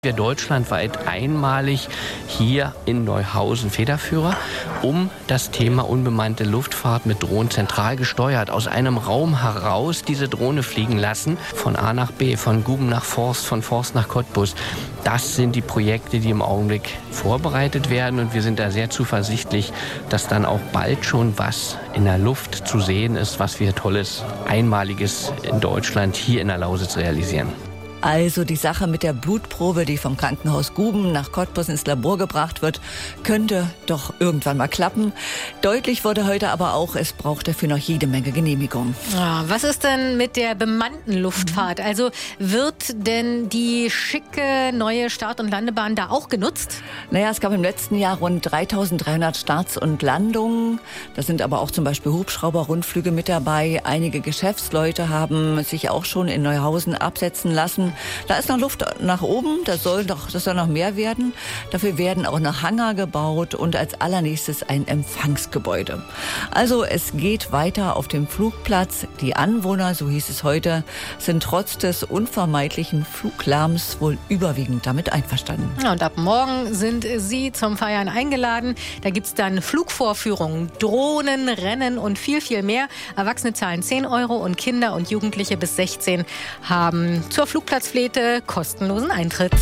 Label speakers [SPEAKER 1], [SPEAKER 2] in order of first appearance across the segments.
[SPEAKER 1] Wir deutschlandweit einmalig hier in Neuhausen Federführer, um das Thema unbemannte Luftfahrt mit Drohnen zentral gesteuert aus einem Raum heraus diese Drohne fliegen lassen, von A nach B, von Guben nach Forst, von Forst nach Cottbus. Das sind die Projekte, die im Augenblick vorbereitet werden, und wir sind da sehr zuversichtlich, dass dann auch bald schon was in der Luft zu sehen ist, was wir Tolles, Einmaliges in Deutschland hier in der Lausitz realisieren.
[SPEAKER 2] Also die Sache mit der Blutprobe, die vom Krankenhaus Guben nach Cottbus ins Labor gebracht wird, könnte doch irgendwann mal klappen. Deutlich wurde heute aber auch, es braucht dafür noch jede Menge Genehmigung.
[SPEAKER 3] Ja, was ist denn mit der bemannten Luftfahrt? Also wird denn die schicke neue Start- und Landebahn da auch genutzt?
[SPEAKER 2] Naja, es gab im letzten Jahr rund 3.300 Starts und Landungen. Da sind aber auch zum Beispiel Hubschrauber-Rundflüge mit dabei. Einige Geschäftsleute haben sich auch schon in Neuhausen absetzen lassen. Da ist noch Luft nach oben, das soll noch mehr werden. Dafür werden auch noch Hangar gebaut und als allernächstes ein Empfangsgebäude. Also es geht weiter auf dem Flugplatz. Die Anwohner, so hieß es heute, sind trotz des unvermeidlichen Fluglärms wohl überwiegend damit einverstanden.
[SPEAKER 3] Ja, und ab morgen sind Sie zum Feiern eingeladen. Da gibt es dann Flugvorführungen, Drohnen, Rennen und viel, viel mehr. Erwachsene zahlen 10 € und Kinder und Jugendliche bis 16 haben zur Flugplatzflete kostenlosen Eintritt.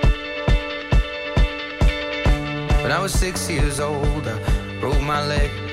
[SPEAKER 4] When I was 6 years old, I broke my leg.